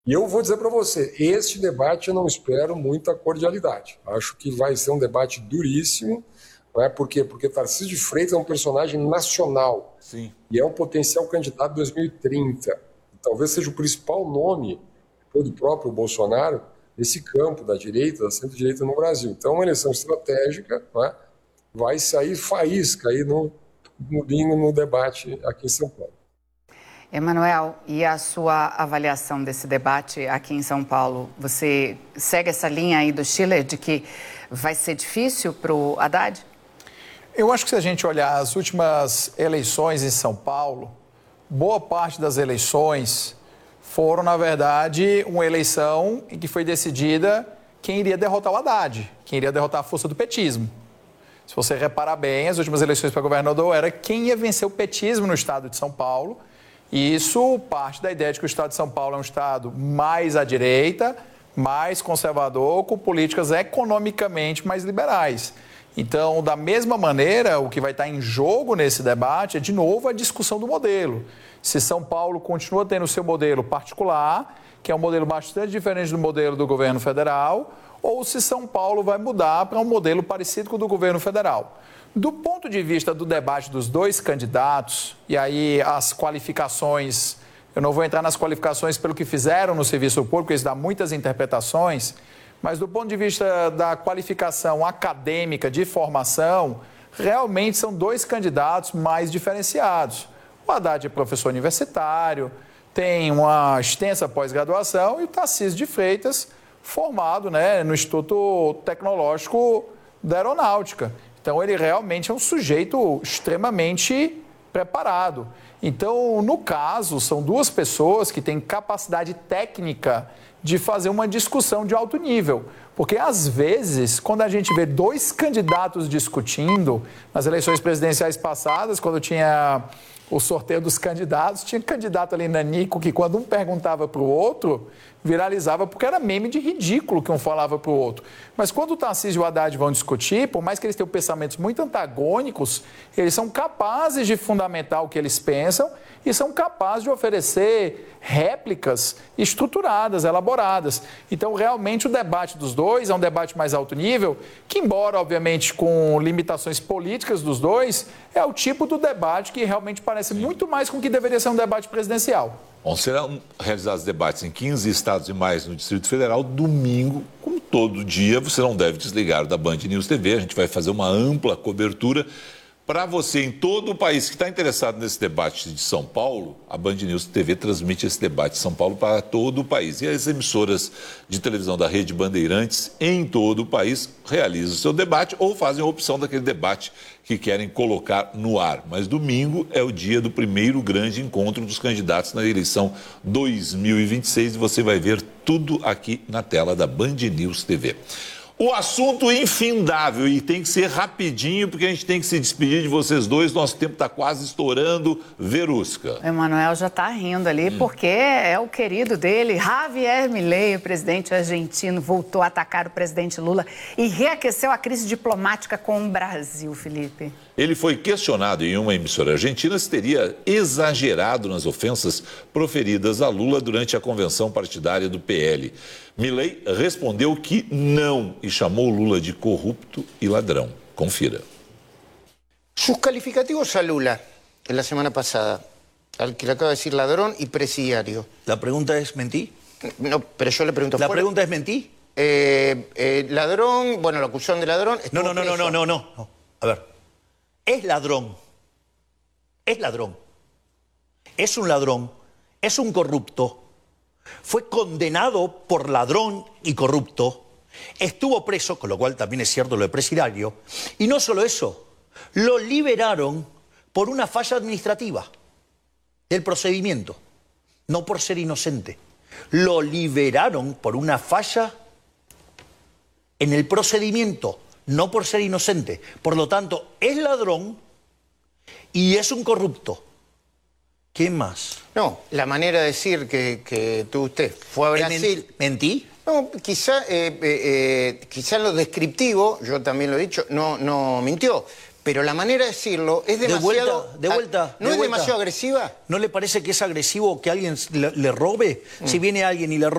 E eu vou dizer para você, este debate eu não espero muita cordialidade. Acho que vai ser um debate duríssimo. Não é? Por quê? Porque Tarcísio de Freitas é um personagem nacional. Sim. E é um potencial candidato 2030. Talvez seja o principal nome, depois do próprio Bolsonaro, nesse campo da direita, da centro-direita no Brasil. Então, é uma eleição estratégica, não é? Vai sair faísca aí no domingo no debate aqui em São Paulo. Emanuel, e a sua avaliação desse debate aqui em São Paulo? Você segue essa linha aí do Schiller de que vai ser difícil para o Haddad? Eu acho que se a gente olhar as últimas eleições em São Paulo, boa parte das eleições foram, na verdade, uma eleição em que foi decidida quem iria derrotar o Haddad, quem iria derrotar a força do petismo. Se você reparar bem, as últimas eleições para governador era quem ia vencer o petismo no estado de São Paulo. E isso parte da ideia de que o estado de São Paulo é um estado mais à direita, mais conservador, com políticas economicamente mais liberais. Então, da mesma maneira, o que vai estar em jogo nesse debate é, de novo, a discussão do modelo. Se São Paulo continua tendo o seu modelo particular, que é um modelo bastante diferente do modelo do governo federal, ou se São Paulo vai mudar para um modelo parecido com o do governo federal. Do ponto de vista do debate dos dois candidatos, e aí as qualificações, eu não vou entrar nas qualificações pelo que fizeram no serviço público, isso dá muitas interpretações, mas do ponto de vista da qualificação acadêmica de formação, realmente são dois candidatos mais diferenciados. O Haddad é professor universitário, tem uma extensa pós-graduação, e o Tarcísio de Freitas, formado, né, no Instituto Tecnológico da Aeronáutica. Então, ele realmente é um sujeito extremamente preparado. Então, no caso, são duas pessoas que têm capacidade técnica de fazer uma discussão de alto nível. Porque, às vezes, quando a gente vê dois candidatos discutindo, nas eleições presidenciais passadas, quando tinha o sorteio dos candidatos, tinha candidato ali nanico que, quando um perguntava para o outro, viralizava porque era meme de ridículo que um falava para o outro. Mas quando o Tarcísio e o Haddad vão discutir, por mais que eles tenham pensamentos muito antagônicos, eles são capazes de fundamentar o que eles pensam e são capazes de oferecer réplicas estruturadas, elaboradas. Então, realmente, o debate dos dois é um debate mais alto nível, que, embora, obviamente, com limitações políticas dos dois, é o tipo do debate que realmente parece muito mais com o que deveria ser um debate presidencial. Bom, serão realizados debates em 15 estados e mais no Distrito Federal, domingo, como todo dia. Você não deve desligar da Band News TV, a gente vai fazer uma ampla cobertura. Para você em todo o país que está interessado nesse debate de São Paulo, a Band News TV transmite esse debate de São Paulo para todo o país. E as emissoras de televisão da Rede Bandeirantes em todo o país realizam o seu debate ou fazem a opção daquele debate que querem colocar no ar. Mas domingo é o dia do primeiro grande encontro dos candidatos na eleição 2026 e você vai ver tudo aqui na tela da Band News TV. O assunto infindável e tem que ser rapidinho porque a gente tem que se despedir de vocês dois. Nosso tempo está quase estourando. Verusca. O Emanuel já está rindo ali porque é o querido dele, Javier Milei, o presidente argentino, voltou a atacar o presidente Lula e reaqueceu a crise diplomática com o Brasil, Felipe. Ele foi questionado em uma emissora argentina se teria exagerado nas ofensas proferidas a Lula durante a convenção partidária do PL. Milei respondeu que não e chamou Lula de corrupto e ladrão. Confira. Sus calificativos a Lula en la semana pasada, al que le acaba de decir ladrón y presidiario. La pregunta es, ¿mentí? No, pero yo le pregunto... La pregunta es, ¿mentí? Ladrón, bueno, la acusación de ladrón... No. A ver, es ladrón. Es ladrón. Es un ladrón. Es un corrupto. Fue condenado por ladrón y corrupto. Estuvo preso, con lo cual también es cierto lo de presidiario. Y no solo eso, lo liberaron por una falla administrativa del procedimiento, no por ser inocente. Lo liberaron por una falla en el procedimiento, no por ser inocente. Por lo tanto, es ladrón y es un corrupto. ¿Qué más? No, la manera de decir que tú usted fue a Brasil... ¿Mentí? No, quizá en lo descriptivo, yo también lo he dicho, no mintió. pero la manera de decirlo es demasiado... De vuelta. ¿No es demasiado agresiva? ¿No le parece que es agresivo que alguien le robe? Si viene alguien y le roba